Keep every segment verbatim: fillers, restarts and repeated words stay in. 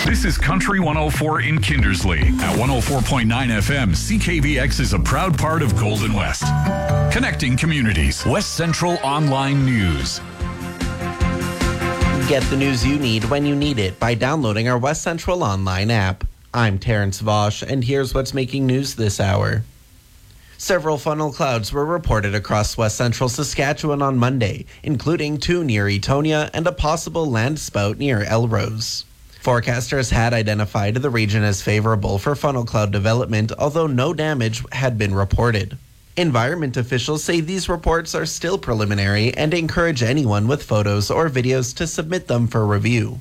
This is Country one oh four in Kindersley. At one oh four point nine F M, C K V X is a proud part of Golden West. Connecting communities. West Central Online News. Get the news you need when you need it by downloading our West Central Online app. I'm Terrence Vosch, and here's what's making news this hour. Several funnel clouds were reported across West Central Saskatchewan on Monday, including two near Etonia and a possible land spout near Elrose. Forecasters had identified the region as favorable for funnel cloud development, although no damage had been reported. Environment officials say these reports are still preliminary and encourage anyone with photos or videos to submit them for review.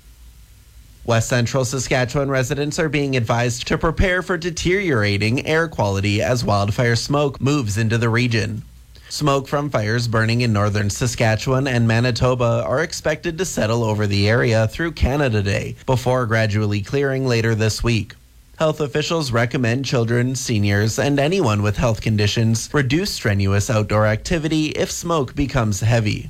West Central Saskatchewan residents are being advised to prepare for deteriorating air quality as wildfire smoke moves into the region. Smoke from fires burning in northern Saskatchewan and Manitoba are expected to settle over the area through Canada Day before gradually clearing later this week. Health officials recommend children, seniors, and anyone with health conditions reduce strenuous outdoor activity if smoke becomes heavy.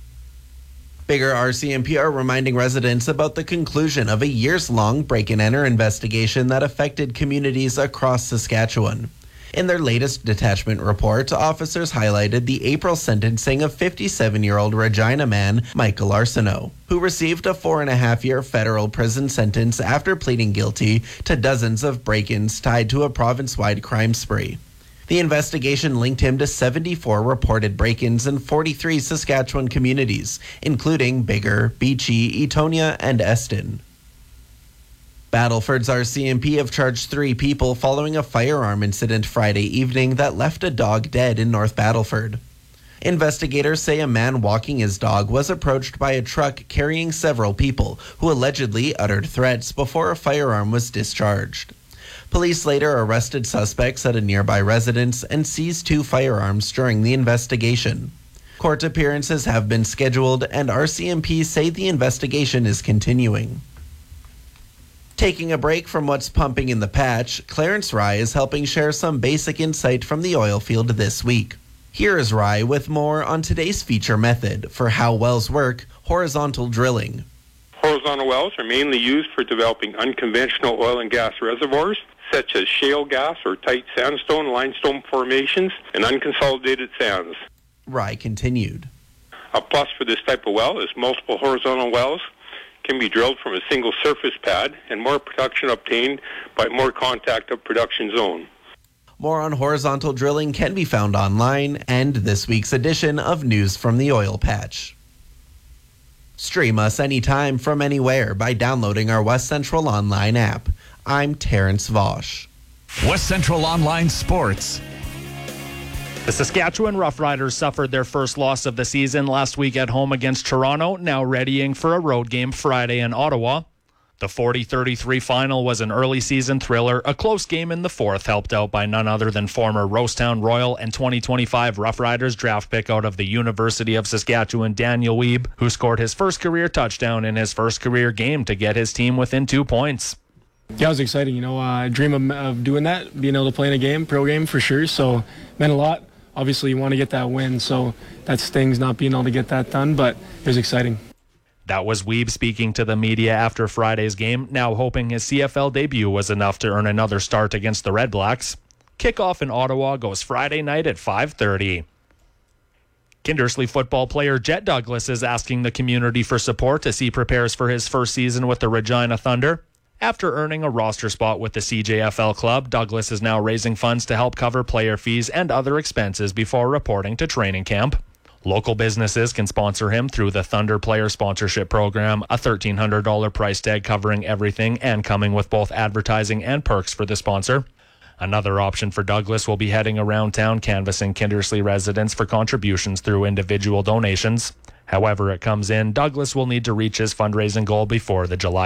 Bigger R C M P are reminding residents about the conclusion of a years-long break-and-enter investigation that affected communities across Saskatchewan. In their latest detachment report, officers highlighted the April sentencing of fifty-seven-year-old Regina man Michael Arsenault, who received a four-and-a-half-year federal prison sentence after pleading guilty to dozens of break-ins tied to a province-wide crime spree. The investigation linked him to seventy-four reported break-ins in forty-three Saskatchewan communities, including Bigger, Beachy, Etonia, and Eston. Battleford's R C M P have charged three people following a firearm incident Friday evening that left a dog dead in North Battleford. Investigators say a man walking his dog was approached by a truck carrying several people who allegedly uttered threats before a firearm was discharged. Police later arrested suspects at a nearby residence and seized two firearms during the investigation. Court appearances have been scheduled, and R C M P say the investigation is continuing. Taking a break from what's pumping in the patch, Clarence Rye is helping share some basic insight from the oil field this week. Here is Rye with more on today's feature method for how wells work, horizontal drilling. Horizontal wells are mainly used for developing unconventional oil and gas reservoirs, such as shale gas or tight sandstone, limestone formations, and unconsolidated sands. Rye continued. A plus for this type of well is multiple horizontal wells can be drilled from a single surface pad and more production obtained by more contact of production zone. More on horizontal drilling can be found online and this week's edition of News from the Oil Patch. Stream us anytime from anywhere by downloading our West Central Online app. I'm Terrence Vosch. West Central Online Sports. The Saskatchewan Roughriders suffered their first loss of the season last week at home against Toronto, now readying for a road game Friday in Ottawa. The forty thirty-three final was an early season thriller, a close game in the fourth, helped out by none other than former Rosetown Royal and twenty twenty-five Roughriders draft pick out of the University of Saskatchewan, Daniel Wiebe, who scored his first career touchdown in his first career game to get his team within two points. Yeah, it was exciting. You know, uh, I dream of, of doing that, being able to play in a game, pro game for sure. So it meant a lot. Obviously, you want to get that win, so that stings not being able to get that done, but it was exciting. That was Wiebe speaking to the media after Friday's game, now hoping his C F L debut was enough to earn another start against the Red Blacks. Kickoff in Ottawa goes Friday night at five thirty. Kindersley football player Jet Douglas is asking the community for support as he prepares for his first season with the Regina Thunder. After earning a roster spot with the C J F L club, Douglas is now raising funds to help cover player fees and other expenses before reporting to training camp. Local businesses can sponsor him through the Thunder Player Sponsorship Program, a thirteen hundred dollars price tag covering everything and coming with both advertising and perks for the sponsor. Another option for Douglas will be heading around town canvassing Kindersley residents for contributions through individual donations. However it comes in, Douglas will need to reach his fundraising goal before the July